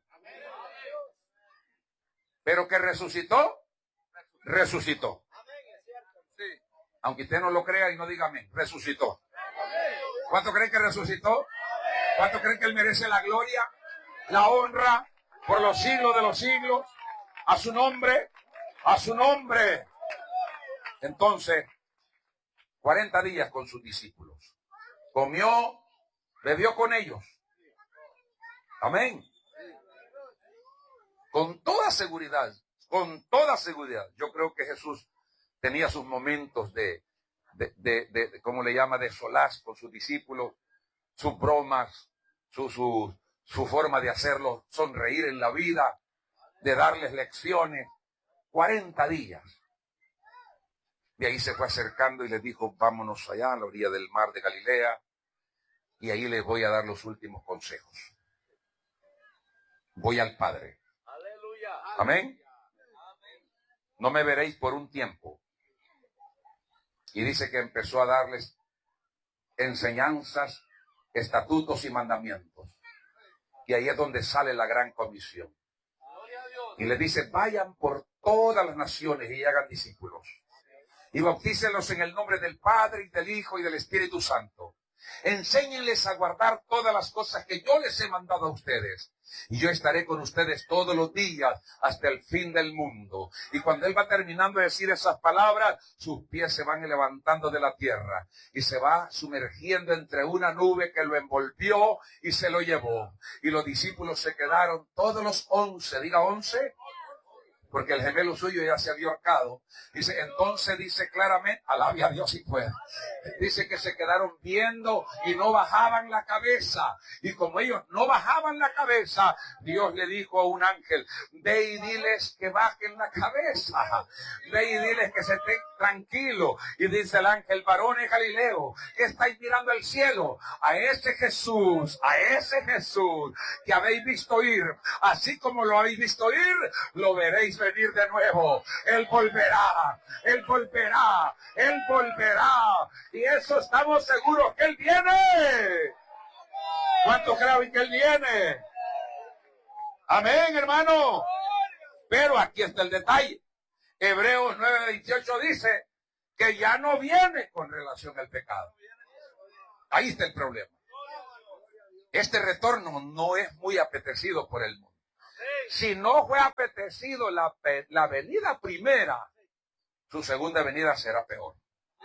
Pero que resucitó. Resucitó. Sí. Aunque usted no lo crea y no diga amén, resucitó. ¿Cuánto creen que resucitó? ¿Cuánto creen que él merece la gloria, la honra por los siglos de los siglos? A su nombre, a su nombre. Entonces, cuarenta días con sus discípulos. Comió, bebió con ellos. Amén. Con toda seguridad. Con toda seguridad, yo creo que Jesús tenía sus momentos de, de, de, de, de ¿cómo le llama?, de solaz con sus discípulos, sus bromas, su, su, su forma de hacerlos sonreír en la vida, de darles lecciones. cuarenta días. De ahí se fue acercando y les dijo, vámonos allá a la orilla del mar de Galilea, y ahí les voy a dar los últimos consejos. Voy al Padre. Aleluya. Amén. No me veréis por un tiempo. Y dice que empezó a darles enseñanzas, estatutos y mandamientos. Y ahí es donde sale la gran comisión. Y les dice, vayan por todas las naciones y hagan discípulos. Y bautícenlos en el nombre del Padre y del Hijo y del Espíritu Santo. Enséñenles a guardar todas las cosas que yo les he mandado a ustedes. Y yo estaré con ustedes todos los días hasta el fin del mundo. Y cuando él va terminando de decir esas palabras, sus pies se van levantando de la tierra y se va sumergiendo entre una nube que lo envolvió y se lo llevó. Y los discípulos se quedaron, todos los once, diga once, porque el gemelo suyo ya se había ahorcado. Dice, entonces dice claramente, alabe a Dios si puede. Dice que se quedaron viendo y no bajaban la cabeza. Y como ellos no bajaban la cabeza, Dios le dijo a un ángel, ve y diles que bajen la cabeza. Ve y diles que se estén tranquilos. Y dice el ángel, varones Galileo, que estáis mirando al cielo, a ese Jesús, a ese Jesús que habéis visto ir, así como lo habéis visto ir, lo veréis venir de nuevo. Él volverá, él volverá, él volverá. Y eso estamos seguros que él viene. ¿Cuántos creen que él viene? Amén, hermano. Pero aquí está el detalle. Hebreos nueve veintiocho dice que ya no viene con relación al pecado. Ahí está el problema. Este retorno no es muy apetecido por el mundo. Si no fue apetecido la, la venida primera, su segunda venida será peor.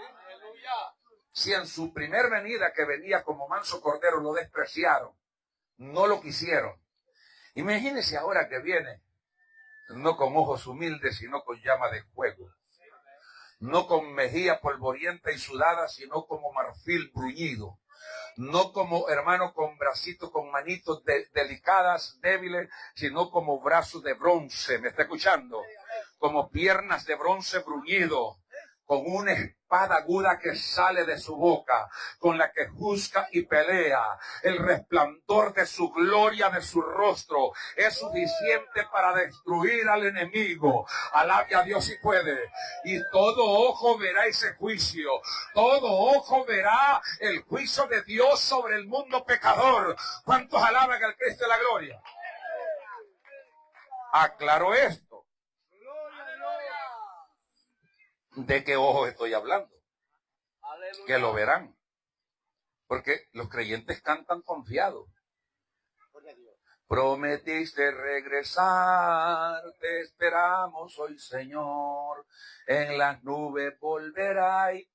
Si en su primer venida, que venía como manso cordero, lo despreciaron, no lo quisieron. Imagínense ahora que viene, no con ojos humildes, sino con llama de fuego. No con mejilla polvorienta y sudada, sino como marfil bruñido. No como, hermano, con bracitos, con manitos de, delicadas, débiles, sino como brazos de bronce. ¿Me está escuchando? Como piernas de bronce bruñido, con una espada aguda que sale de su boca, con la que juzga y pelea. El resplandor de su gloria, de su rostro, es suficiente para destruir al enemigo. Alabe a Dios si puede. Y todo ojo verá ese juicio. Todo ojo verá el juicio de Dios sobre el mundo pecador. ¿Cuántos alaban al Cristo de la gloria? Aclaro esto. ¿De qué ojo estoy hablando? Aleluya. Que lo verán. Porque los creyentes cantan confiados. Prometiste regresar, te esperamos hoy, Señor. En las nubes volverá. Y...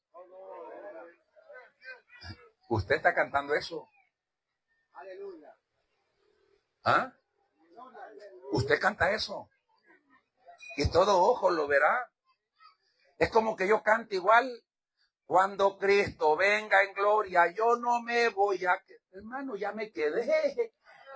¿Usted está cantando eso? Aleluya. ¿Ah? ¿Usted canta eso? Y todo ojo lo verá. Es como que yo cante igual. Cuando Cristo venga en gloria, yo no me voy a... Hermano, ya me quedé.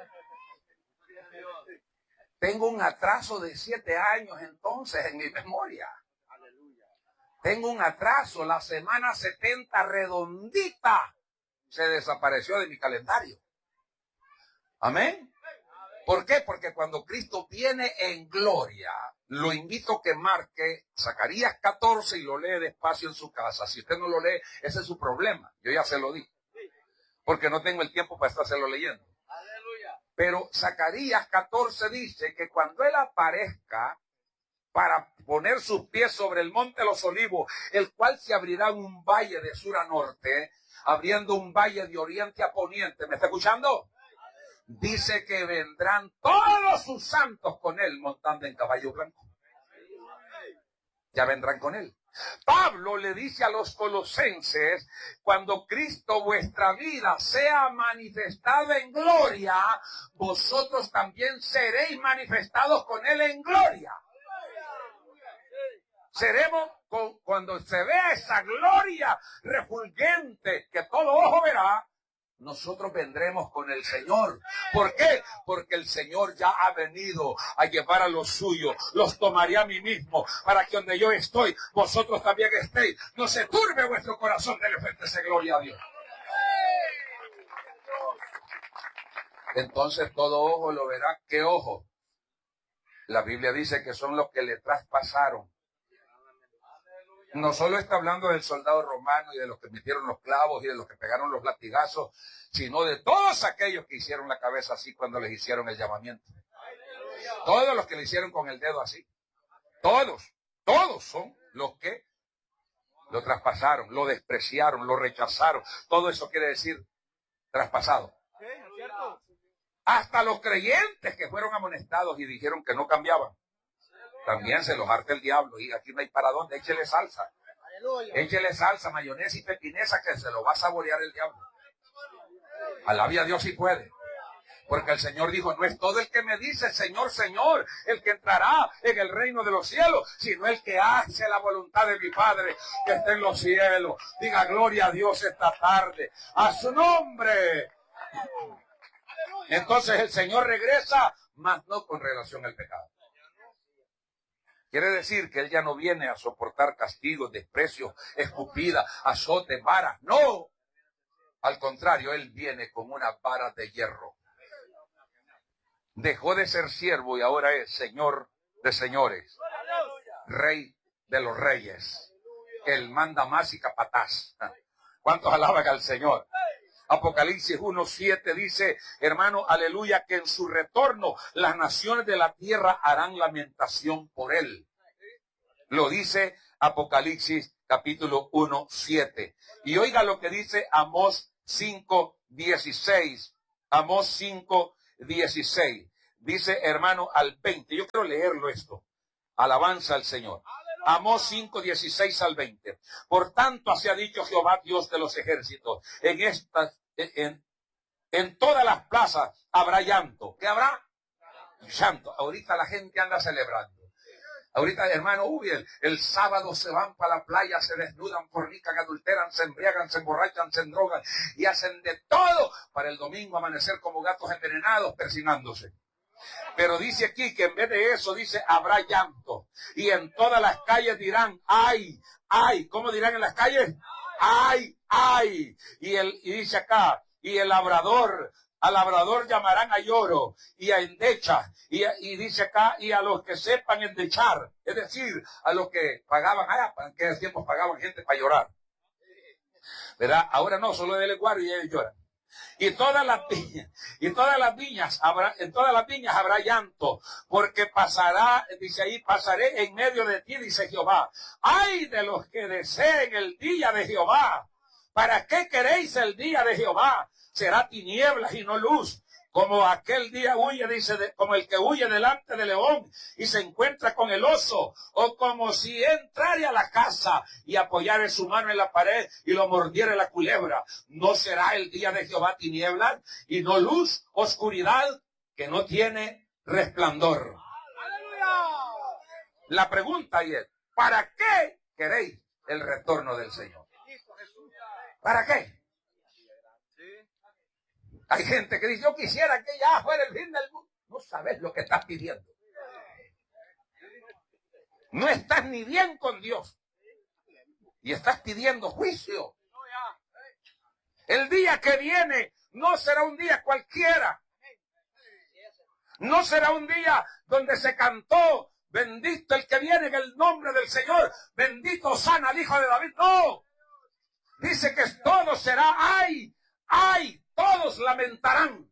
Tengo un atraso de siete años entonces en mi memoria. Tengo un atraso. La semana setenta redondita se desapareció de mi calendario. Amén. ¿Por qué? Porque cuando Cristo viene en gloria, lo invito a que marque Zacarías catorce y lo lee despacio en su casa. Si usted no lo lee, ese es su problema. Yo ya se lo di. Porque no tengo el tiempo para estárselo leyendo. Pero Zacarías catorce dice que cuando Él aparezca para poner sus pies sobre el monte de los olivos, el cual se abrirá en un valle de sur a norte, abriendo un valle de oriente a poniente. ¿Me está escuchando? Dice que vendrán todos sus santos con Él montando en caballo blanco. Ya vendrán con Él. Pablo le dice a los colosenses, cuando Cristo vuestra vida sea manifestada en gloria, vosotros también seréis manifestados con Él en gloria. Seremos, con, cuando se vea esa gloria refulgente que todo ojo verá, nosotros vendremos con el Señor. ¿Por qué? Porque el Señor ya ha venido a llevar a los suyos. Los tomaré a mí mismo para que donde yo estoy, vosotros también estéis. No se turbe vuestro corazón, de esa gloria a Dios. Entonces todo ojo lo verá. ¿Qué ojo? La Biblia dice que son los que le traspasaron. No solo está hablando del soldado romano y de los que metieron los clavos y de los que pegaron los latigazos, sino de todos aquellos que hicieron la cabeza así cuando les hicieron el llamamiento. Todos los que le hicieron con el dedo así. Todos, todos son los que lo traspasaron, lo despreciaron, lo rechazaron. Todo eso quiere decir traspasado. Hasta los creyentes que fueron amonestados y dijeron que no cambiaban. También se los harta el diablo. Y aquí no hay para dónde. Échele salsa. Échele salsa, mayonesa y pepinesa que se lo va a saborear el diablo. Alabe a Dios si puede. Porque el Señor dijo, no es todo el que me dice Señor, Señor, el que entrará en el reino de los cielos, sino el que hace la voluntad de mi Padre que está en los cielos. Diga gloria a Dios esta tarde. A su nombre. Entonces el Señor regresa, mas no con relación al pecado. Quiere decir que Él ya no viene a soportar castigos, desprecios, escupidas, azotes, varas. No. Al contrario, Él viene con una vara de hierro. Dejó de ser siervo y ahora es Señor de señores. Rey de los reyes. Él manda más y capataz. ¿Cuántos alaban al Señor? Apocalipsis uno siete dice, hermano, aleluya, que en su retorno las naciones de la tierra harán lamentación por él. Lo dice Apocalipsis capítulo uno siete. Y oiga lo que dice Amós cinco dieciséis. Amós cinco dieciséis. Dice, hermano, al veinte. Yo quiero leerlo esto. Alabanza al Señor. Amós cinco dieciséis al veinte. Por tanto, así ha dicho Jehová, Dios de los ejércitos. En estas, en, en todas las plazas habrá llanto. ¿Qué habrá? Llanto. Ahorita la gente anda celebrando. Ahorita, hermano, uy, el, el sábado se van para la playa, se desnudan, fornican, adulteran, se embriagan, se emborrachan, se endrogan y hacen de todo para el domingo amanecer como gatos envenenados persinándose. Pero dice aquí que en vez de eso, dice, habrá llanto. Y en todas las calles dirán, ay, ay. ¿Cómo dirán en las calles? Ay, ay. Y, el, y dice acá, y el labrador, al labrador llamarán a lloro y a endecha. Y, y dice acá, y a los que sepan endechar. Es decir, a los que pagaban, ah, en aquellos tiempos pagaban gente para llorar. ¿Verdad? Ahora no, solo de lenguario y ellos lloran. Y todas las viñas, y todas las viñas habrá, en todas las viñas habrá llanto, porque pasará, dice ahí, pasaré en medio de ti, dice Jehová. Ay de los que deseen el día de Jehová. ¿Para qué queréis el día de Jehová? Será tinieblas y no luz. Como aquel día huye, dice, de, como el que huye delante del león y se encuentra con el oso, o como si entrara a la casa y apoyara su mano en la pared y lo mordiera la culebra. ¿No será el día de Jehová tinieblas y no luz, oscuridad que no tiene resplandor? La pregunta es, ¿para qué queréis el retorno del Señor? ¿Para qué? Hay gente que dice, yo quisiera que ya fuera el fin del mundo. No sabes lo que estás pidiendo. No estás ni bien con Dios. Y estás pidiendo juicio. El día que viene no será un día cualquiera. No será un día donde se cantó, bendito el que viene en el nombre del Señor. Bendito sana el Hijo de David. No. Dice que todo será, ay, ay. Todos lamentarán.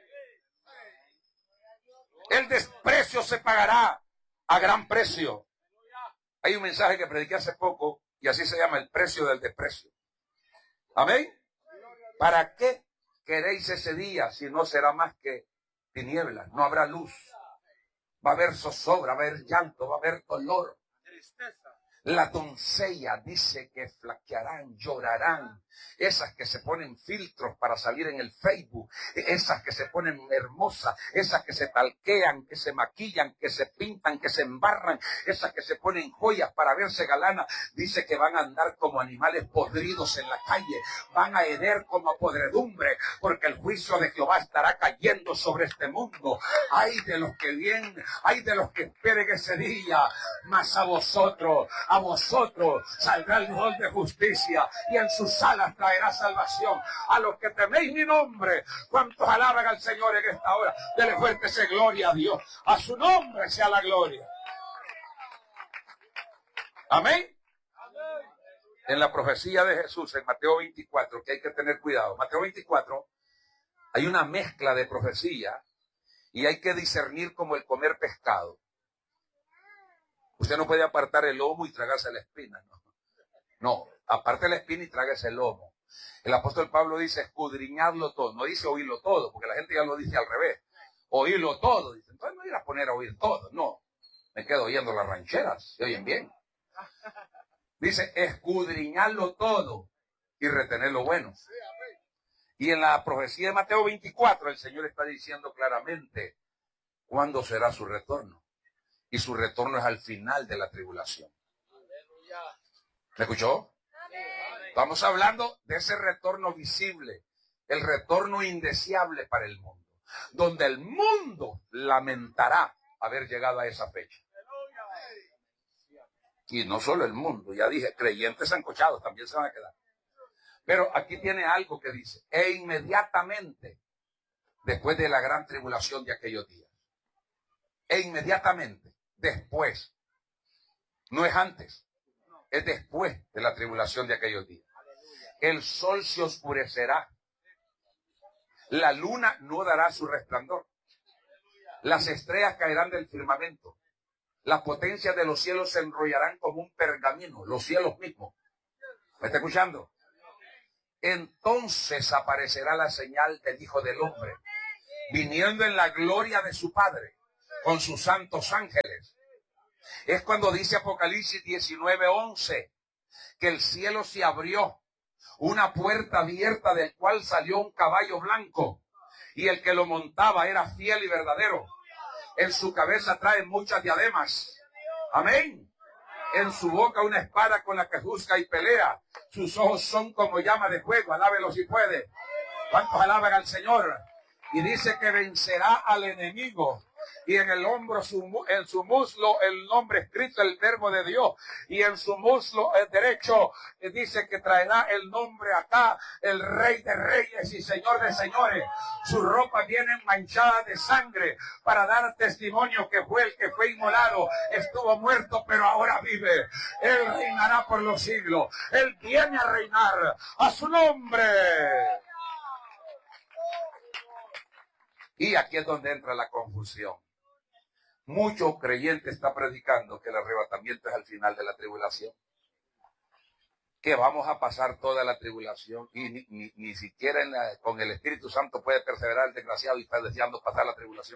El desprecio se pagará a gran precio. Hay un mensaje que prediqué hace poco y así se llama el precio del desprecio. Amén. ¿Para qué queréis ese día si no será más que tinieblas? No habrá luz. Va a haber zozobra, va a haber llanto, va a haber dolor. La doncella dice que flaquearán, llorarán. Esas que se ponen filtros para salir en el Facebook, esas que se ponen hermosas, esas que se talquean, que se maquillan, que se pintan, que se embarran, esas que se ponen joyas para verse galana, dice que van a andar como animales podridos en la calle, van a heder como podredumbre, porque el juicio de Jehová estará cayendo sobre este mundo. Ay de los que vienen, ay de los que esperen ese día, mas a vosotros, a vosotros saldrá el sol de justicia y en sus alas traerá salvación. A los que teméis mi nombre, cuantos alaban al Señor en esta hora, dele fuerte ese gloria a Dios. A su nombre sea la gloria. Amén. En la profecía de Jesús en Mateo veinticuatro, que hay que tener cuidado. Mateo veinticuatro, hay una mezcla de profecía y hay que discernir como el comer pescado. Usted no puede apartar el lomo y tragarse la espina, no. No, aparte la espina y trágase el lomo. El apóstol Pablo dice escudriñadlo todo, no dice oírlo todo, porque la gente ya lo dice al revés. Oírlo todo, dice, entonces no ir a poner a oír todo, no. Me quedo oyendo las rancheras, se oyen bien. Dice escudriñarlo todo y retener lo bueno. Y en la profecía de Mateo veinticuatro el Señor está diciendo claramente cuándo será su retorno. Y su retorno es al final de la tribulación. ¿Me escuchó? Estamos hablando de ese retorno visible, el retorno indeseable para el mundo, donde el mundo lamentará haber llegado a esa fecha. Y no solo el mundo, ya dije, creyentes sancochados también se van a quedar. Pero aquí tiene algo que dice, e inmediatamente, después de la gran tribulación de aquellos días, e inmediatamente, después, no es antes, es después de la tribulación de aquellos días. El sol se oscurecerá La luna no dará su resplandor. Las estrellas caerán del firmamento. Las potencias de los cielos se enrollarán como un pergamino, los cielos mismos. ¿Me está escuchando? Entonces aparecerá la señal del Hijo del Hombre, viniendo en la gloria de su Padre, con sus santos ángeles. Es cuando dice Apocalipsis diecinueve once, que el cielo se abrió, una puerta abierta del cual salió un caballo blanco, y el que lo montaba era fiel y verdadero. En su cabeza trae muchas diademas. Amén. En su boca una espada con la que juzga y pelea. Sus ojos son como llama de fuego. Alábelo si puede. ¿Cuántos alaban al Señor? Y dice que vencerá al enemigo. Y en el hombro, su, en su muslo, el nombre escrito, el verbo de Dios. Y en su muslo el derecho eh, dice que traerá el nombre acá, el Rey de Reyes y Señor de Señores. Sus ropas vienen manchadas de sangre para dar testimonio que fue el que fue inmolado. Estuvo muerto, pero ahora vive. Él reinará por los siglos. Él viene a reinar. A su nombre. Y aquí es donde entra la confusión. Muchos creyentes están predicando que el arrebatamiento es al final de la tribulación. Que vamos a pasar toda la tribulación y ni, ni, ni siquiera en la, con el Espíritu Santo puede perseverar el desgraciado y está deseando pasar la tribulación.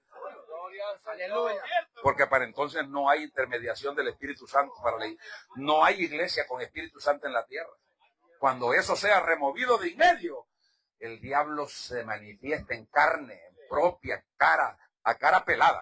Porque para entonces no hay intermediación del Espíritu Santo para la, no hay iglesia con Espíritu Santo en la tierra. Cuando eso sea removido de en medio, el diablo se manifiesta en carne, en propia cara, a cara pelada.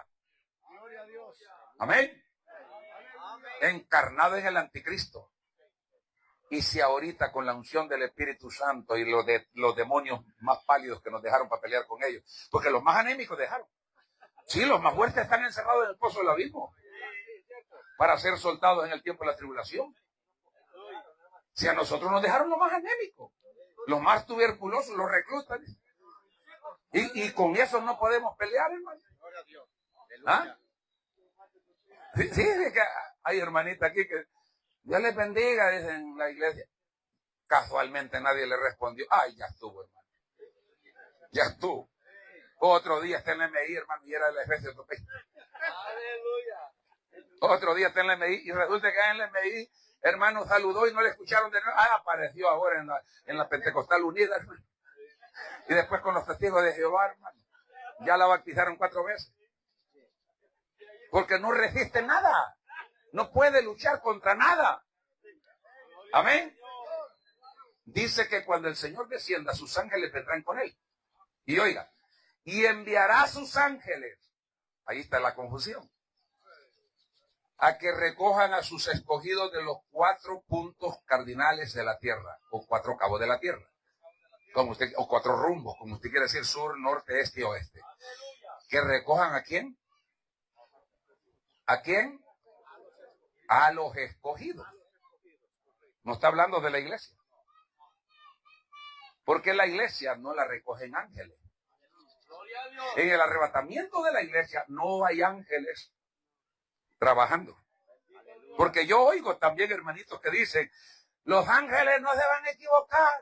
Amén. Encarnado en el anticristo. Y si ahorita con la unción del Espíritu Santo y los, de, los demonios más pálidos que nos dejaron para pelear con ellos, porque los más anémicos dejaron. Sí, los más fuertes están encerrados en el pozo del abismo para ser soltados en el tiempo de la tribulación. Si a nosotros nos dejaron los más anémicos, los más tuberculosos, los reclutan. Y, y con eso no podemos pelear, hermano. ¿Ah? Sí, sí, que hay hermanita aquí que Dios les bendiga, dicen en la iglesia. Casualmente nadie le respondió. Ay, ya estuvo, hermano. Ya estuvo. Otro día está en la M I, hermano, y era el Efesios. Aleluya. Otro día está en la M I y resulta que en la M I, hermano, saludó y no le escucharon de nuevo. Ah, apareció ahora en la, en la Pentecostal Unida, hermano. Y después con los testigos de Jehová, hermano. Ya la bautizaron cuatro veces. Porque no resiste nada. No puede luchar contra nada. Amén. Dice que cuando el Señor descienda, sus ángeles vendrán con él. Y oiga, y enviará a sus ángeles. Ahí está la confusión. A que recojan a sus escogidos de los cuatro puntos cardinales de la tierra. O cuatro cabos de la tierra. Como usted, o cuatro rumbos, como usted quiere decir, sur, norte, este y oeste. Que recojan a quién. ¿A quién? A los escogidos. No está hablando de la iglesia. Porque la iglesia no la recogen ángeles. En el arrebatamiento de la iglesia no hay ángeles trabajando. Porque yo oigo también hermanitos que dicen, los ángeles no se van a equivocar.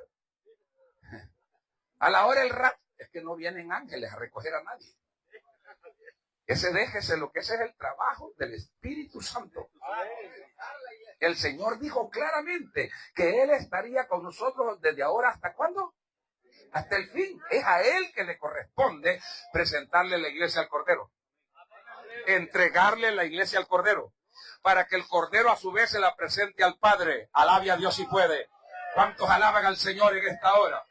A la hora del rapto, es que no vienen ángeles a recoger a nadie. Ese déjese lo que ese es el trabajo del Espíritu Santo. El Señor dijo claramente que Él estaría con nosotros desde ahora hasta ¿cuándo? Hasta el fin. Es a Él que le corresponde presentarle la iglesia al Cordero. Entregarle la iglesia al Cordero. Para que el Cordero a su vez se la presente al Padre. Alabe a Dios si puede. ¿Cuántos alaban al Señor en esta hora?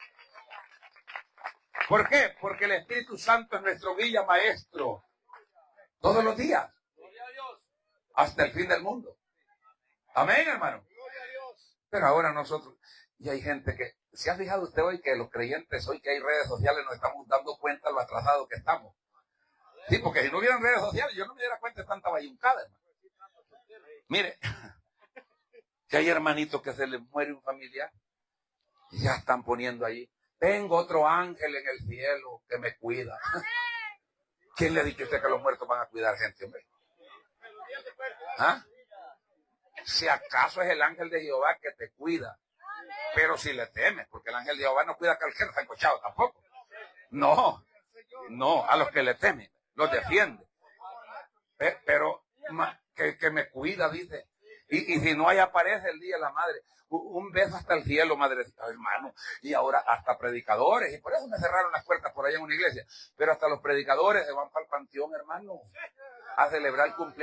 ¿Por qué? Porque el Espíritu Santo es nuestro guía maestro. Todos los días. Hasta el fin del mundo. Amén, hermano. Pero ahora nosotros, y hay gente que, ¿se ha fijado usted hoy que los creyentes, hoy que hay redes sociales, nos estamos dando cuenta de lo atrasados que estamos? Sí, porque si no hubieran redes sociales, yo no me diera cuenta de tanta bayuncada, hermano. Mire, que hay hermanitos que se les muere un familiar, y ya están poniendo ahí, tengo otro ángel en el cielo que me cuida. ¿Quién le ha dicho a usted que los muertos van a cuidar gente, hombre? ¿Ah? Si acaso es el ángel de Jehová que te cuida, pero si le temes, porque el ángel de Jehová no cuida a cualquier sancochado tampoco. No, no, a los que le temen, los defiende. Pero que, que me cuida, dice. Y, y si no, ahí aparece el día de la madre. Un beso hasta el cielo, madrecita, hermano. Y ahora hasta predicadores, y por eso me cerraron las puertas por allá en una iglesia. Pero hasta los predicadores se van para el panteón, hermano, a celebrar el cumpleaños.